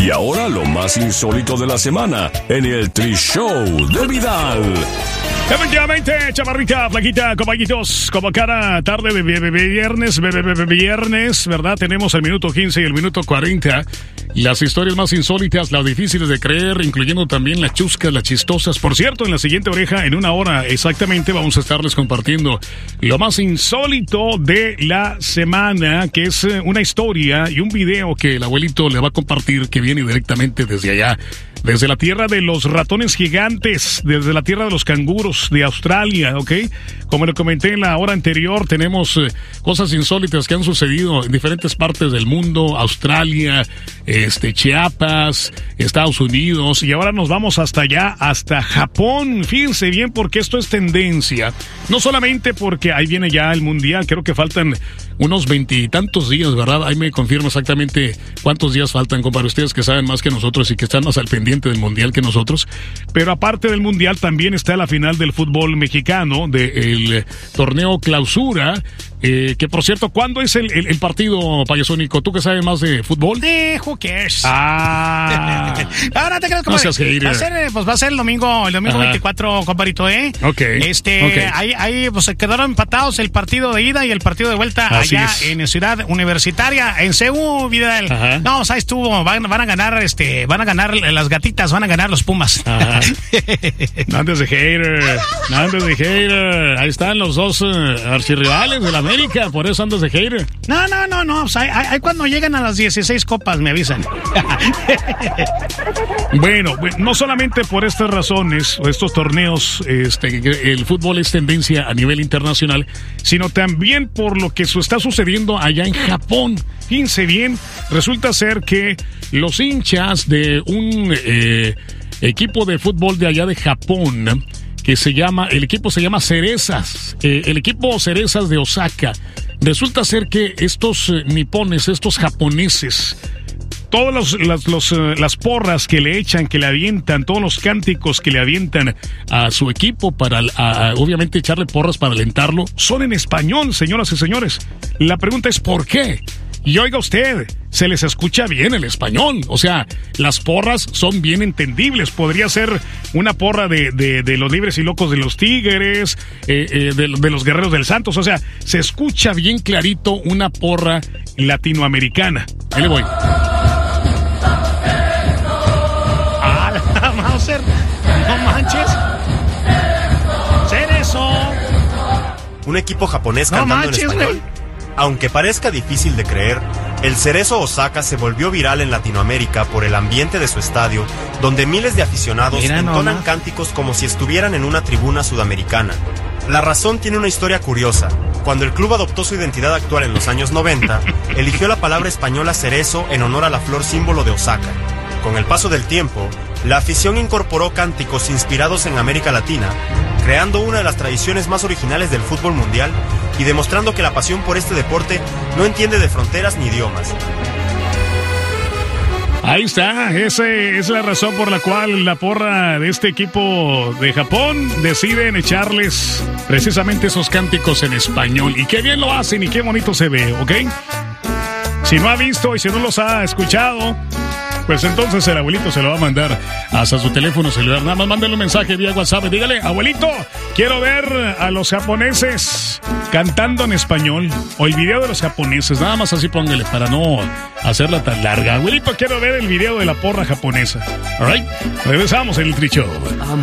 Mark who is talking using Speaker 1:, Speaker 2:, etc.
Speaker 1: Y ahora lo más insólito de la semana en el Tri Show de Vidal.
Speaker 2: Efectivamente, chamarrita, flaquita, compañitos, como cada tarde de viernes, ¿verdad? Tenemos el minuto 15 y el minuto 40. Las historias más insólitas, las difíciles de creer, incluyendo también las chuscas, las chistosas. Por cierto, en la siguiente oreja, en una hora exactamente, vamos a estarles compartiendo lo más insólito de la semana, que es una historia y un video que el abuelito le va a compartir, que viene directamente desde allá, desde la tierra de los ratones gigantes, desde la tierra de los canguros de Australia, ¿ok? Como le comenté en la hora anterior, tenemos cosas insólitas que han sucedido en diferentes partes del mundo, Australia, Chiapas, Estados Unidos, y ahora nos vamos hasta allá, hasta Japón. Fíjense bien, porque esto es tendencia, no solamente porque ahí viene ya el mundial, creo que faltan unos 20 y tantos días, ¿verdad? Ahí me confirma exactamente cuántos días faltan, compadre, ustedes que saben más que nosotros y que están más al pendiente del mundial que nosotros. Pero aparte del mundial también está la final del fútbol mexicano, del torneo clausura, que por cierto, ¿cuándo es el partido, payasónico? ¿Tú que sabes más de fútbol?
Speaker 3: Who cares?
Speaker 2: Ahora
Speaker 3: te crees, compadre. Va a ser el domingo 24, compadrito,
Speaker 2: Ok.
Speaker 3: Ahí pues se quedaron empatados el partido de ida y el partido de vuelta.
Speaker 2: Así
Speaker 3: allá
Speaker 2: es.
Speaker 3: En Ciudad Universitaria, en Seúl, Vidal.
Speaker 2: Ajá.
Speaker 3: No, o sea, estuvo, van a ganar, las gatitas, van a ganar los Pumas.
Speaker 2: Ajá. No andes de hater. Ahí están los dos archirrivales de la América, por eso andas de hater.
Speaker 3: No, o sea, ahí cuando llegan a las 16 copas me avisan.
Speaker 2: Bueno, no solamente por estas razones o estos torneos, el fútbol es tendencia a nivel internacional, sino también por lo que está sucediendo allá en Japón. Fíjense bien, resulta ser que los hinchas de un equipo de fútbol de allá de Japón, el equipo se llama Cerezas, el equipo Cerezas de Osaka, resulta ser que estos nipones, estos japoneses, todas las porras que le echan, que le avientan, todos los cánticos que le avientan a su equipo para obviamente echarle porras para alentarlo, son en español, señoras y señores. La pregunta es ¿por qué? Y oiga usted, se les escucha bien el español, o sea, las porras son bien entendibles. Podría ser una porra de los libres y locos de los Tigres, de los Guerreros del Santos, o sea, se escucha bien clarito una porra latinoamericana. Ahí le voy.
Speaker 3: Mauser, no manches. Cerezo.
Speaker 4: Un equipo japonés cantando en español.
Speaker 3: Güey.
Speaker 4: Aunque parezca difícil de creer, el Cerezo Osaka se volvió viral en Latinoamérica por el ambiente de su estadio, donde miles de aficionados entonan cánticos como si estuvieran en una tribuna sudamericana. La razón tiene una historia curiosa. Cuando el club adoptó su identidad actual en los años 90, eligió la palabra española cerezo en honor a la flor símbolo de Osaka. Con el paso del tiempo, la afición incorporó cánticos inspirados en América Latina, creando una de las tradiciones más originales del fútbol mundial y demostrando que la pasión por este deporte no entiende de fronteras ni idiomas.
Speaker 2: Ahí está, esa es la razón por la cual la porra de este equipo de Japón deciden echarles precisamente esos cánticos en español. Y qué bien lo hacen y qué bonito se ve, ¿ok? Si no ha visto y si no los ha escuchado, pues entonces el abuelito se lo va a mandar hasta su teléfono celular. Nada más mándale un mensaje vía WhatsApp. Dígale, abuelito, quiero ver a los japoneses cantando en español. O el video de los japoneses. Nada más así póngale para no hacerla tan larga. Abuelito, quiero ver el video de la porra japonesa. All right, regresamos en el Tri Show.